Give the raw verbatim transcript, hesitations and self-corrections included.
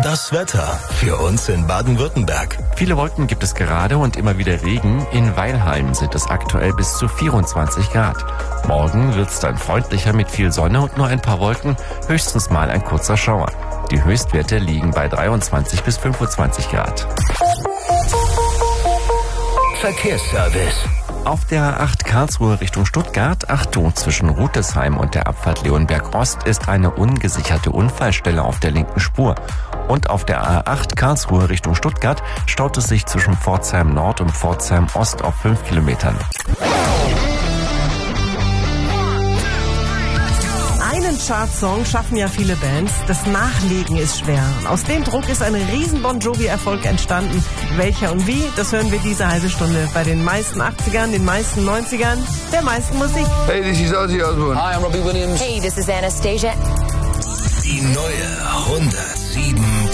Das Wetter für uns in Baden-Württemberg. Viele Wolken gibt es gerade und immer wieder Regen. In Weilheim sind es aktuell bis zu vierundzwanzig Grad. Morgen wird es dann freundlicher mit viel Sonne und nur ein paar Wolken, höchstens mal ein kurzer Schauer. Die Höchstwerte liegen bei dreiundzwanzig bis fünfundzwanzig Grad. Verkehrsservice. Auf der A acht Karlsruhe Richtung Stuttgart, Achtung, zwischen Rutesheim und der Abfahrt Leonberg Ost ist eine ungesicherte Unfallstelle auf der linken Spur. Und auf der A acht Karlsruhe Richtung Stuttgart staut es sich zwischen Pforzheim Nord und Pforzheim Ost auf fünf Kilometern. Einen Chartsong schaffen ja viele Bands, das Nachlegen ist schwer. Aus dem Druck ist ein riesen Bon Jovi-Erfolg entstanden. Welcher und wie, das hören wir diese halbe Stunde bei den meisten achtzigern, den meisten neunzigern, der meisten Musik. Hey, this is Ozzy Osbourne. Hi, I'm Robbie Williams. Hey, this is Anastasia. Die neue hundertsieben